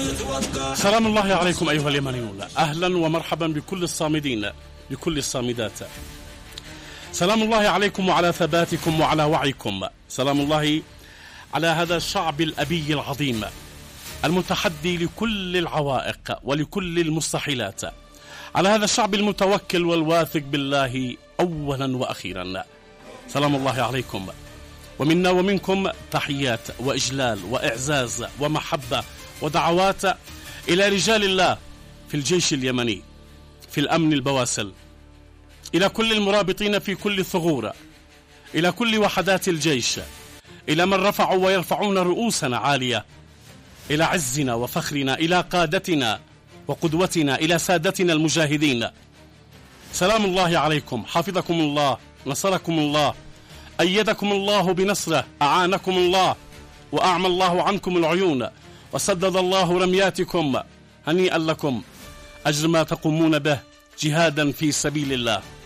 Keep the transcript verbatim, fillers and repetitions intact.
سلام الله عليكم أيها اليمنيون، أهلا ومرحبا بكل الصامدين بكل الصامدات. سلام الله عليكم وعلى ثباتكم وعلى وعيكم. سلام الله على هذا الشعب الأبي العظيم المتحدي لكل العوائق ولكل المستحيلات، على هذا الشعب المتوكل والواثق بالله أولا وأخيرا. سلام الله عليكم، ومنا ومنكم تحيات وإجلال وإعزاز ومحبة ودعوات إلى رجال الله في الجيش اليمني، في الأمن البواسل، إلى كل المرابطين في كل الثغور، إلى كل وحدات الجيش، إلى من رفعوا ويرفعون رؤوسنا عالية، إلى عزنا وفخرنا، إلى قادتنا وقدوتنا، إلى سادتنا المجاهدين. سلام الله عليكم، حفظكم الله، نصركم الله، أيدكم الله بنصره، أعانكم الله وأعمى الله عنكم العيون، وسدد الله رمياتكم. هنيئا لكم أجر ما تقومون به جهادا في سبيل الله.